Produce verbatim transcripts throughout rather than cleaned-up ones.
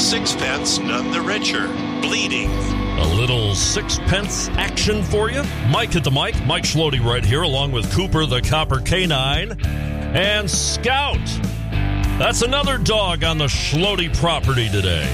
Sixpence, none the richer. Bleeding. A little sixpence action for you. Mike at the mic. Mike Schlody right here, along with Cooper the Copper Canine and Scout. That's another dog on the Schlody property today.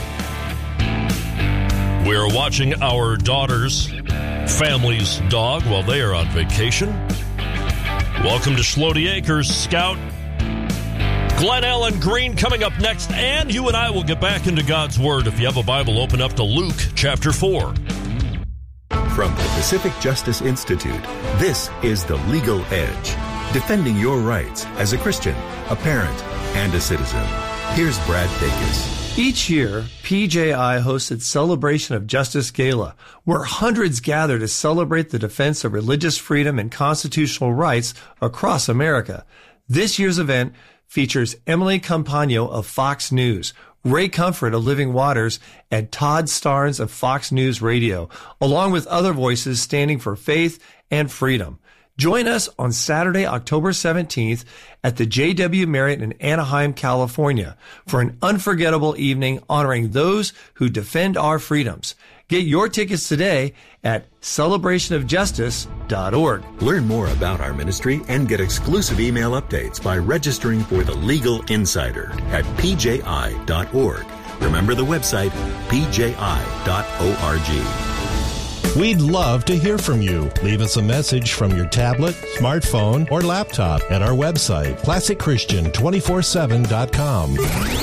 We're watching our daughter's family's dog while they are on vacation. Welcome to Schlody Acres, Scout. Glenn Allen Green coming up next, and you and I will get back into God's Word. If you have a Bible, open up to Luke chapter four. From the Pacific Justice Institute, this is The Legal Edge, defending your rights as a Christian, a parent, and a citizen. Here's Brad Dacus. Each year, P J I hosts its Celebration of Justice Gala, where hundreds gather to celebrate the defense of religious freedom and constitutional rights across America. This year's event features Emily Campagno of Fox News, Ray Comfort of Living Waters, and Todd Starnes of Fox News Radio, along with other voices standing for faith and freedom. Join us on Saturday, October seventeenth at the J W Marriott in Anaheim, California for an unforgettable evening honoring those who defend our freedoms. Get your tickets today at celebration of justice dot org. Learn more about our ministry and get exclusive email updates by registering for the Legal Insider at p j i dot org. Remember the website, p j i dot org. We'd love to hear from you. Leave us a message from your tablet, smartphone, or laptop at our website, classic christian two forty-seven dot com.